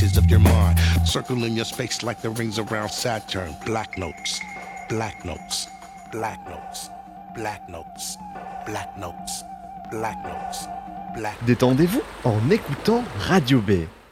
images of your mind, circling your space like the rings around Saturn. Black notes, black notes, black notes, black notes, black notes, black notes, black. Détendez-vous en écoutant Radio B.